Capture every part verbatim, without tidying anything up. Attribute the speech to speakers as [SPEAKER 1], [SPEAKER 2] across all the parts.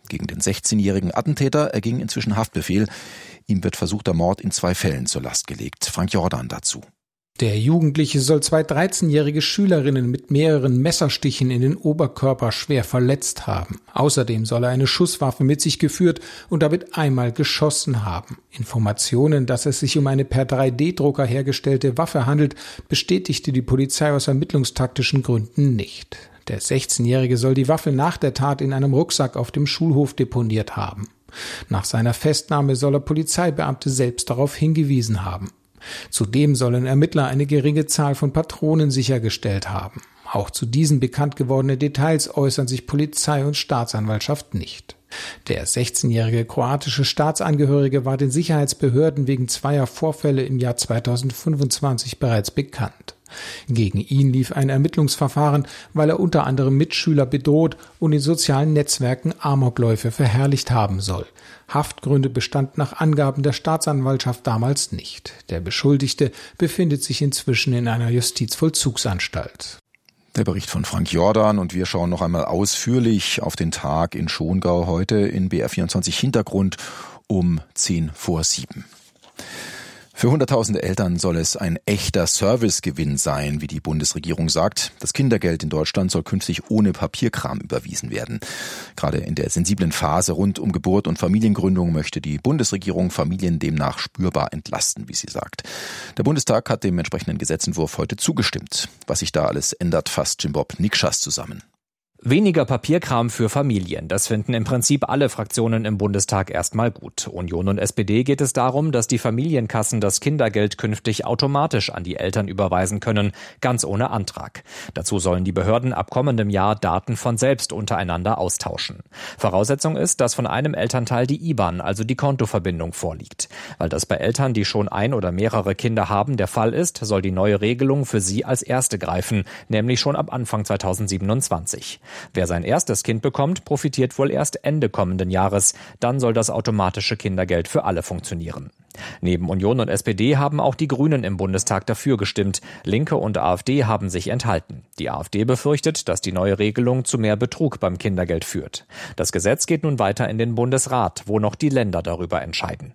[SPEAKER 1] Gegen den sechzehnjährigen Attentäter erging inzwischen Haftbefehl. Ihm wird versuchter Mord in zwei Fällen zur Last gelegt. Frank Jordan dazu.
[SPEAKER 2] Der Jugendliche soll zwei dreizehnjährige Schülerinnen mit mehreren Messerstichen in den Oberkörper schwer verletzt haben. Außerdem soll er eine Schusswaffe mit sich geführt und damit einmal geschossen haben. Informationen, dass es sich um eine per drei D Drucker hergestellte Waffe handelt, bestätigte die Polizei aus ermittlungstaktischen Gründen nicht. Der sechzehnjährige soll die Waffe nach der Tat in einem Rucksack auf dem Schulhof deponiert haben. Nach seiner Festnahme soll er Polizeibeamte selbst darauf hingewiesen haben. Zudem sollen Ermittler eine geringe Zahl von Patronen sichergestellt haben. Auch zu diesen bekannt gewordenen Details äußern sich Polizei und Staatsanwaltschaft nicht. Der sechzehnjährige kroatische Staatsangehörige war den Sicherheitsbehörden wegen zweier Vorfälle im Jahr zweitausendfünfundzwanzig bereits bekannt. Gegen ihn lief ein Ermittlungsverfahren, weil er unter anderem Mitschüler bedroht und in sozialen Netzwerken Amokläufe verherrlicht haben soll. Haftgründe bestanden nach Angaben der Staatsanwaltschaft damals nicht. Der Beschuldigte befindet sich inzwischen in einer Justizvollzugsanstalt.
[SPEAKER 1] Der Bericht von Frank Jordan, und wir schauen noch einmal ausführlich auf den Tag in Schongau heute in B R vierundzwanzig Hintergrund um zehn vor sieben. Für hunderttausende Eltern soll es ein echter Servicegewinn sein, wie die Bundesregierung sagt. Das Kindergeld in Deutschland soll künftig ohne Papierkram überwiesen werden. Gerade in der sensiblen Phase rund um Geburt und Familiengründung möchte die Bundesregierung Familien demnach spürbar entlasten, wie sie sagt. Der Bundestag hat dem entsprechenden Gesetzentwurf heute zugestimmt. Was sich da alles ändert, fasst Jim Bob Nikschas zusammen.
[SPEAKER 3] Weniger Papierkram für Familien, das finden im Prinzip alle Fraktionen im Bundestag erstmal gut. Union und S P D geht es darum, dass die Familienkassen das Kindergeld künftig automatisch an die Eltern überweisen können, ganz ohne Antrag. Dazu sollen die Behörden ab kommendem Jahr Daten von selbst untereinander austauschen. Voraussetzung ist, dass von einem Elternteil die I B A N, also die Kontoverbindung, vorliegt. Weil das bei Eltern, die schon ein oder mehrere Kinder haben, der Fall ist, soll die neue Regelung für sie als erste greifen, nämlich schon ab Anfang zweitausendsiebenundzwanzig. Wer sein erstes Kind bekommt, profitiert wohl erst Ende kommenden Jahres. Dann soll das automatische Kindergeld für alle funktionieren. Neben Union und S P D haben auch die Grünen im Bundestag dafür gestimmt. Linke und AfD haben sich enthalten. Die AfD befürchtet, dass die neue Regelung zu mehr Betrug beim Kindergeld führt. Das Gesetz geht nun weiter in den Bundesrat, wo noch die Länder darüber entscheiden.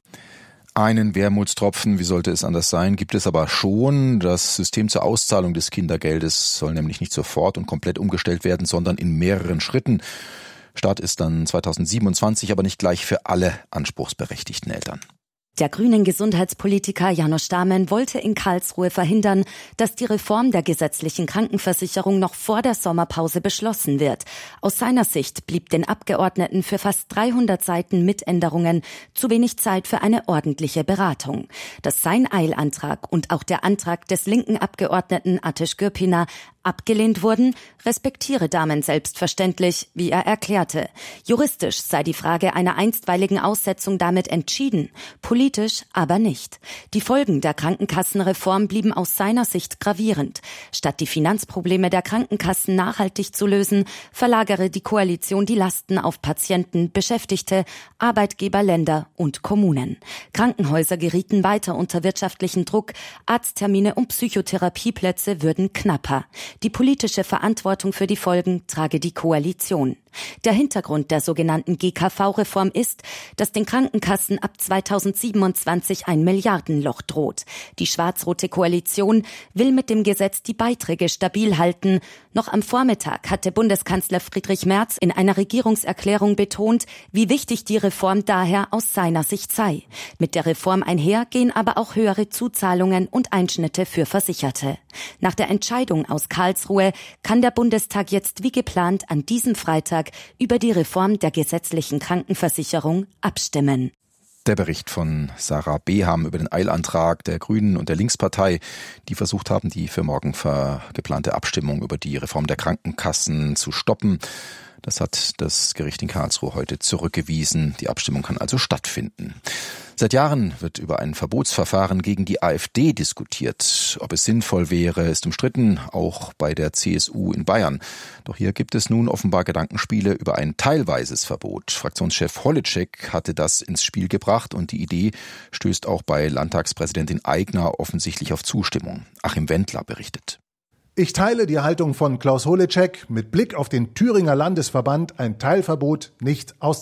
[SPEAKER 1] Einen Wermutstropfen, wie sollte es anders sein, gibt es aber schon. Das System zur Auszahlung des Kindergeldes soll nämlich nicht sofort und komplett umgestellt werden, sondern in mehreren Schritten. Start ist dann zweitausendsiebenundzwanzig, aber nicht gleich für alle anspruchsberechtigten Eltern.
[SPEAKER 4] Der grünen Gesundheitspolitiker János Stámen wollte in Karlsruhe verhindern, dass die Reform der gesetzlichen Krankenversicherung noch vor der Sommerpause beschlossen wird. Aus seiner Sicht blieb den Abgeordneten für fast dreihundert Seiten mit Änderungen zu wenig Zeit für eine ordentliche Beratung. Dass sein Eilantrag und auch der Antrag des linken Abgeordneten Ateş Gürpınar abgelehnt wurden, respektiere Dahmen selbstverständlich, wie er erklärte. Juristisch sei die Frage einer einstweiligen Aussetzung damit entschieden, politisch aber nicht. Die Folgen der Krankenkassenreform blieben aus seiner Sicht gravierend. Statt die Finanzprobleme der Krankenkassen nachhaltig zu lösen, verlagere die Koalition die Lasten auf Patienten, Beschäftigte, Arbeitgeber, Länder und Kommunen. Krankenhäuser gerieten weiter unter wirtschaftlichen Druck, Arzttermine und Psychotherapieplätze würden knapper. Die politische Verantwortung für die Folgen trage die Koalition. Der Hintergrund der sogenannten G K V-Reform ist, dass den Krankenkassen ab zweitausendsiebenundzwanzig ein Milliardenloch droht. Die schwarz-rote Koalition will mit dem Gesetz die Beiträge stabil halten. Noch am Vormittag hatte Bundeskanzler Friedrich Merz in einer Regierungserklärung betont, wie wichtig die Reform daher aus seiner Sicht sei. Mit der Reform einher gehen aber auch höhere Zuzahlungen und Einschnitte für Versicherte. Nach der Entscheidung aus Karlsruhe kann der Bundestag jetzt wie geplant an diesem Freitag über die Reform der gesetzlichen Krankenversicherung abstimmen.
[SPEAKER 1] Der Bericht von Sarah Beham über den Eilantrag der Grünen und der Linkspartei, die versucht haben, die für morgen geplante Abstimmung über die Reform der Krankenkassen zu stoppen. Das hat das Gericht in Karlsruhe heute zurückgewiesen. Die Abstimmung kann also stattfinden. Seit Jahren wird über ein Verbotsverfahren gegen die AfD diskutiert. Ob es sinnvoll wäre, ist umstritten, auch bei der C S U in Bayern. Doch hier gibt es nun offenbar Gedankenspiele über ein teilweises Verbot. Fraktionschef Holitschek hatte das ins Spiel gebracht und die Idee stößt auch bei Landtagspräsidentin Aigner offensichtlich auf Zustimmung. Achim Wendler berichtet.
[SPEAKER 5] Ich teile die Haltung von Klaus Holitschek, mit Blick auf den Thüringer Landesverband ein Teilverbot nicht auszuschließen.